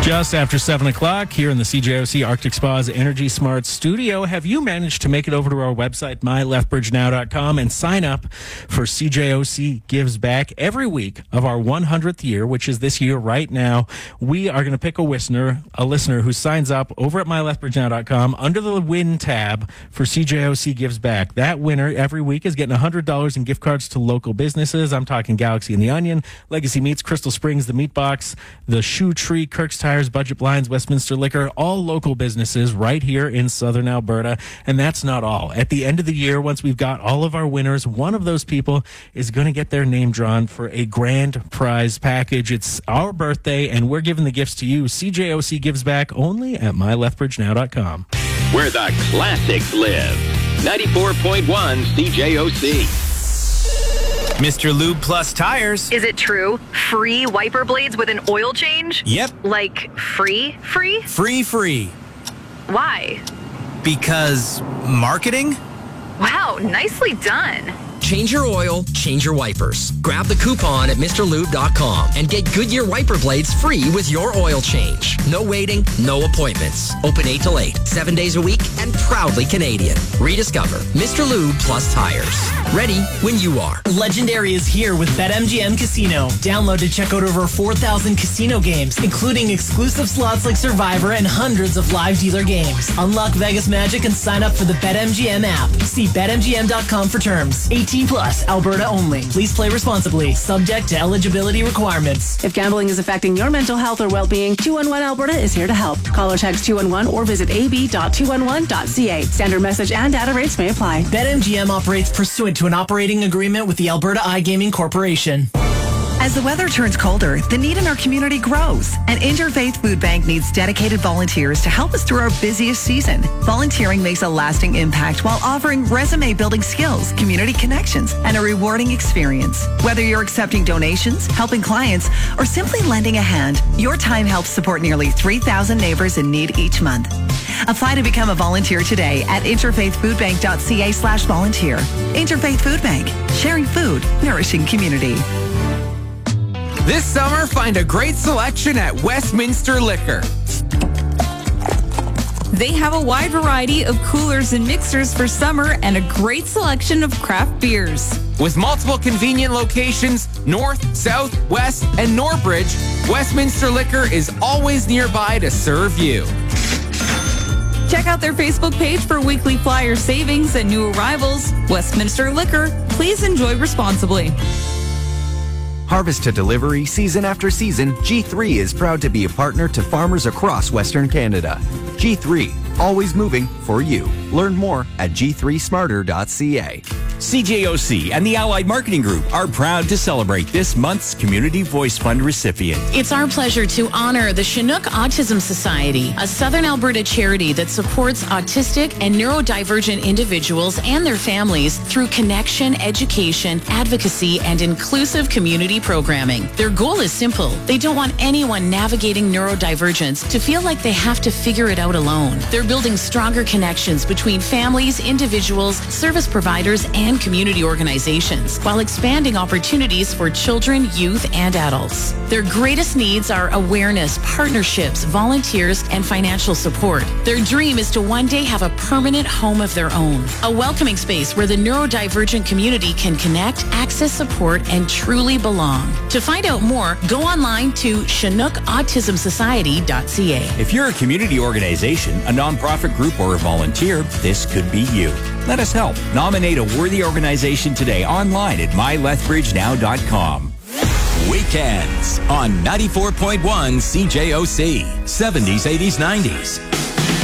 Just after 7 o'clock here in the CJOC Arctic Spas Energy Smart Studio. Have you managed to make it over to our website, mylethbridgenow.com, and sign up for CJOC Gives Back every week of our 100th year, which is this year right now? We are going to pick a listener who signs up over at mylethbridgenow.com under the Win tab for CJOC Gives Back. That winner every week is getting $100 in gift cards to local businesses. I'm talking Galaxy and the Onion, Legacy Meats, Crystal Springs, The Meat Box, The Shoe Tree, Kirk's Tires, Budget Blinds, Westminster Liquor, all local businesses right here in southern Alberta. And that's not all. At the end of the year, once we've got all of our winners, one of those people is going to get their name drawn for a grand prize package. It's our birthday, and we're giving the gifts to you. CJOC Gives Back only at mylethbridgenow.com. Where the classics live. 94.1 CJOC. Mr. Lube Plus Tires. Is it true? Free wiper blades with an oil change? Yep. Like free? Free. Why? Because marketing? Wow, nicely done. Change your oil, change your wipers. Grab the coupon at MrLube.com and get Goodyear wiper blades free with your oil change. No waiting, no appointments. Open 8 till 8, 7 days a week, and proudly Canadian. Rediscover Mr. Lube Plus Tires. Ready when you are. Legendary is here with BetMGM Casino. Download to check out over 4,000 casino games, including exclusive slots like Survivor and hundreds of live dealer games. Unlock Vegas magic and sign up for the BetMGM app. See BetMGM.com for terms. 18 plus, Alberta only. Please play responsibly. Subject to eligibility requirements. If gambling is affecting your mental health or well-being, 211 Alberta is here to help. Call or text 211 or visit ab.211.ca. Standard message and data rates may apply. BetMGM operates pursuant to an operating agreement with the Alberta iGaming Corporation. As the weather turns colder, the need in our community grows, and Interfaith Food Bank needs dedicated volunteers to help us through our busiest season. Volunteering makes a lasting impact while offering resume-building skills, community connections, and a rewarding experience. Whether you're accepting donations, helping clients, or simply lending a hand, your time helps support nearly 3,000 neighbors in need each month. Apply to become a volunteer today at interfaithfoodbank.ca/volunteer. Interfaith Food Bank, sharing food, nourishing community. This summer, find a great selection at Westminster Liquor. They have a wide variety of coolers and mixers for summer and a great selection of craft beers. With multiple convenient locations, north, south, west, and Norbridge, Westminster Liquor is always nearby to serve you. Check out their Facebook page for weekly flyer savings and new arrivals. Westminster Liquor. Please enjoy responsibly. Harvest to delivery, season after season, G3 is proud to be a partner to farmers across Western Canada. G3, always moving for you. Learn more at g3smarter.ca. CJOC and the Allied Marketing Group are proud to celebrate this month's Community Voice Fund recipient. It's our pleasure to honor the Chinook Autism Society, a Southern Alberta charity that supports autistic and neurodivergent individuals and their families through connection, education, advocacy, and inclusive community programming. Their goal is simple. They don't want anyone navigating neurodivergence to feel like they have to figure it out alone. They're building stronger connections between families, individuals, service providers, and community organizations, while expanding opportunities for children, youth, and adults. Their greatest needs are awareness, partnerships, volunteers, and financial support. Their dream is to one day have a permanent home of their own, a welcoming space where the neurodivergent community can connect, access support, and truly belong. To find out more, go online to chinookautismsociety.ca. If you're a community organization, a nonprofit group, or a volunteer, this could be you. Let us help. Nominate a worthy organization today online at mylethbridgenow.com. Weekends on 94.1 CJOC. 70s, 80s, 90s.